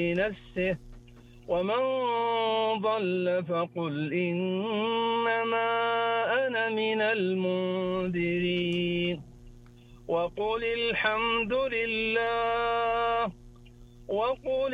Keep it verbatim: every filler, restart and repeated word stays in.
نفسه ومن ضل فقل إنما أنا من المنذرين وقل الحمد لله وقل